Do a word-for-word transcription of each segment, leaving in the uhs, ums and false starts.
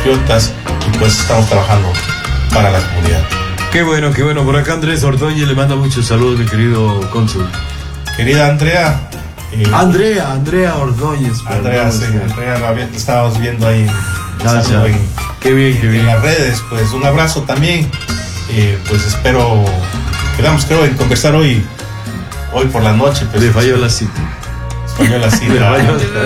compatriotas, y pues estamos trabajando para la comunidad. Qué bueno, qué bueno. Por acá Andrés Ordóñez le manda muchos saludos, mi querido cónsul. Querida Andrea. Eh, Andrea, Andrea Ordóñez. Andrea, sí, Andrea, la estábamos viendo ahí. Ah, en, qué bien, qué bien. En las redes, pues un abrazo también. Eh, pues espero, quedamos creo en conversar hoy, hoy por la noche. Pues, le falló la cita. Falló la cita.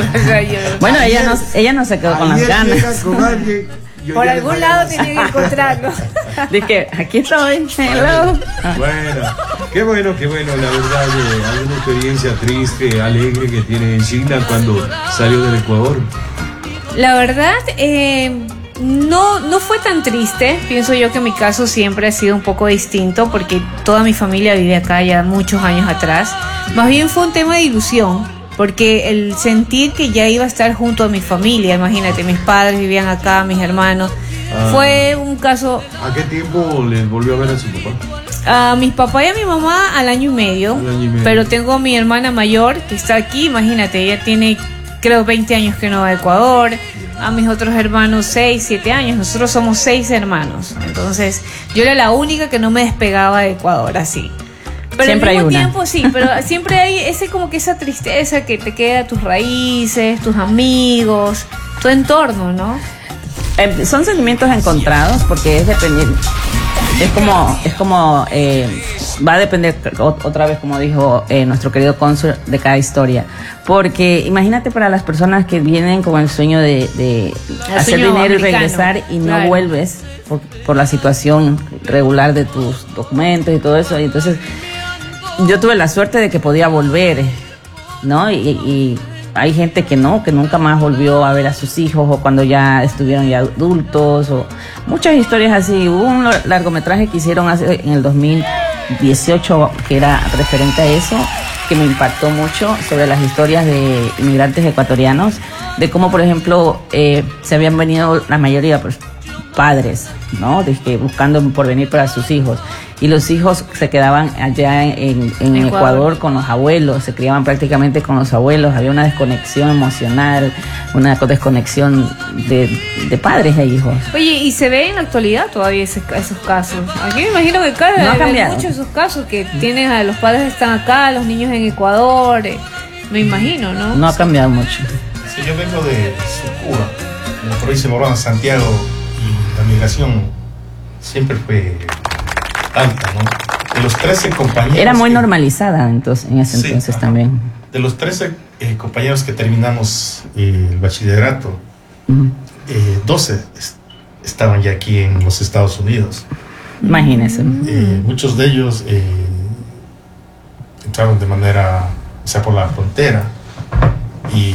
Bueno, ella no, ella no se quedó con las ganas. Con alguien, por algún lado tenía que encontrarlo. Dije, aquí estoy, hello. Bueno, qué bueno, qué bueno, la verdad, eh, alguna experiencia triste, alegre que tiene en China cuando salió del Ecuador. La verdad, eh, no, no fue tan triste. Pienso yo que mi caso siempre ha sido un poco distinto porque toda mi familia vive acá ya muchos años atrás. Más bien fue un tema de ilusión, porque el sentir que ya iba a estar junto a mi familia, imagínate, mis padres vivían acá, mis hermanos, ah, fue un caso... ¿A qué tiempo les volvió a ver a su papá? A mis papás y a mi mamá al año y medio, al año y medio. Pero tengo a mi hermana mayor que está aquí, imagínate, ella tiene creo veinte años que no va a Ecuador, a mis otros hermanos seis, siete años, nosotros somos seis hermanos, entonces yo era la única que no me despegaba de Ecuador así. Pero siempre al mismo hay una. tiempo sí, pero siempre hay ese como que esa tristeza que te queda tus raíces, tus amigos, tu entorno, ¿no? Eh, son sentimientos encontrados porque es dependiente, es como, es como eh, va a depender otra vez, como dijo eh, nuestro querido cónsul, de cada historia, porque imagínate para las personas que vienen con el sueño de, de hacer dinero americano y regresar y no claro. vuelves por, por la situación regular de tus documentos y todo eso, y entonces yo tuve la suerte de que podía volver, ¿no? Y, y hay gente que no, que nunca más volvió a ver a sus hijos, o cuando ya estuvieron ya adultos, o muchas historias así. Hubo un largometraje que hicieron hace, en el dos mil dieciocho que era referente a eso, que me impactó mucho, sobre las historias de inmigrantes ecuatorianos, de cómo, por ejemplo, eh, se habían venido la mayoría, pues, padres, ¿no? De que buscando por venir para sus hijos, y los hijos se quedaban allá en, en Ecuador. Ecuador con los abuelos, se criaban prácticamente con los abuelos, había una desconexión emocional, una desconexión de, de padres e hijos. Oye, ¿y se ve en la actualidad todavía ese, esos casos? Aquí me imagino que cada no ha cambiado muchos esos casos que tienen a los padres están acá, los niños en Ecuador, eh, me imagino, ¿no? No ha cambiado mucho. Sí, yo vengo de Sucúa, en la provincia de Morona, Santiago, y la migración siempre fue alta, ¿no? De los trece compañeros... Era muy que, normalizada entonces, en ese sí, entonces ajá, también. De los trece eh, compañeros que terminamos eh, el bachillerato, uh-huh. eh, doce es, estaban ya aquí en los Estados Unidos. Imagínense. Eh, muchos de ellos eh, entraron de manera, o sea, por la frontera, y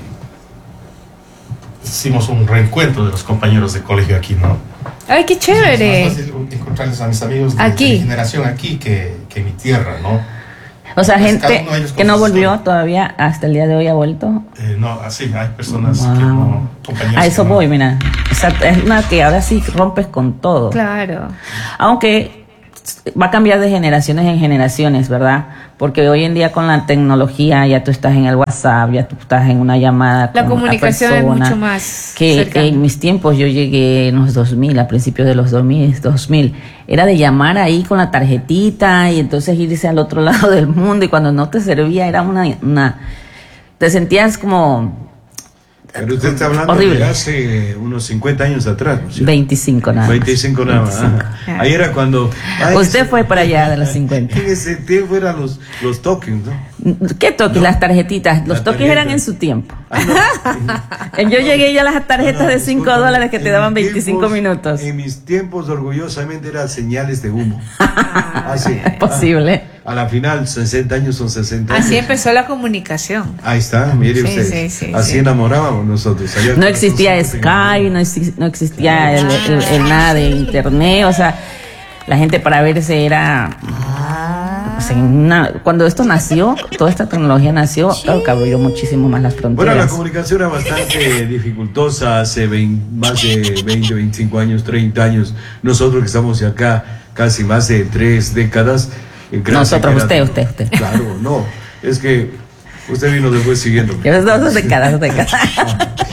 hicimos un reencuentro de los compañeros de colegio aquí, ¿no? ¡Ay, qué chévere! Es más fácil encontrarles a mis amigos de, aquí. de mi generación aquí que, que en mi tierra, ¿no? O sea, pues gente que no volvió historia. Todavía hasta el día de hoy ha vuelto. Eh, no, así, hay personas wow. que no... A eso voy, no. Mira. O sea, es una que ahora sí rompes con todo. Claro. Aunque va a cambiar de generaciones en generaciones, ¿verdad? Porque hoy en día con la tecnología ya tú estás en el WhatsApp, ya tú estás en una llamada la con comunicación otra persona, es mucho más que, cercana. que en mis tiempos yo llegué en los dos mil, a principios de los dos mil, era de llamar ahí con la tarjetita y entonces irse al otro lado del mundo, y cuando no te servía era una... una te sentías como... Pero usted está hablando horrible. De hace unos cincuenta años atrás, ¿no? veinticinco nada más. veinticinco nada más. Ahí era cuando... Ay, usted fue para allá de los cincuenta. En ese tiempo eran los, los tokens, ¿no? ¿Qué tokens? No. Las tarjetitas. Los tokens eran en su tiempo. Ah, no. Yo llegué ya a las tarjetas no, no, de cinco dólares que te daban veinticinco tiempos, minutos. En mis tiempos, orgullosamente, eran señales de humo. Así. Es posible. A la final, sesenta años son sesenta años. Así empezó la comunicación. Ahí está, mire sí, usted. Sí, sí, así sí. enamorábamos nosotros. No existía Skype, no, exi- no existía el, el, el nada de internet, o sea, la gente para verse era... O sea, una, cuando esto nació, toda esta tecnología nació, sí. Claro que abrió muchísimo más las fronteras. Bueno, la comunicación era bastante dificultosa hace veinte, más de veinte, veinticinco años, treinta años. Nosotros que estamos acá casi más de tres décadas... Nosotros, usted, era, usted, usted. Claro, no, es que usted vino después siguiendo. Dos décadas, dos décadas.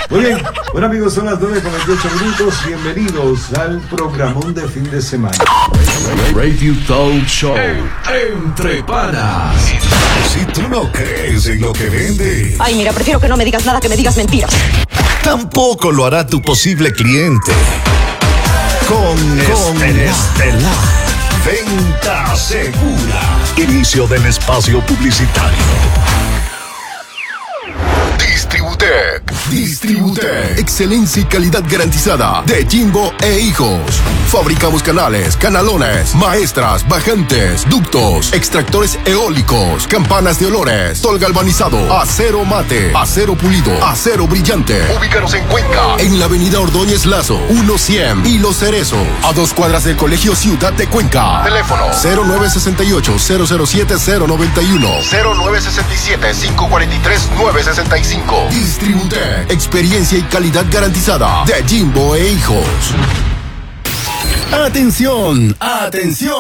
Muy bien, bueno amigos, son las nueve con veintiocho minutos. Bienvenidos al programón de fin de semana. Radio Talk Show. Entre panas. Si tú no crees en lo que vendes, Ay, mira, prefiero que no me digas nada, que me digas mentiras. tampoco lo hará tu posible cliente. Con, con Estelar. Venta segura. Inicio del espacio publicitario. Distributec. Distributec. Excelencia y calidad garantizada de Jimbo e Hijos. Fabricamos canales, canalones, maestras, bajantes, ductos, extractores eólicos, campanas de olores, tol galvanizado, acero mate, acero pulido, acero brillante. Ubícanos en Cuenca, en la avenida Ordóñez Lazo, uno cien y Los Cerezos, a dos cuadras del Colegio Ciudad de Cuenca. Teléfono cero nueve sesenta y ocho, cero cero siete, cero noventa y uno, cero nueve sesenta y siete, cinco cuarenta y tres, nueve sesenta y cinco. Distributec, experiencia y calidad garantizada de Jimbo e Hijos. Atención, atención.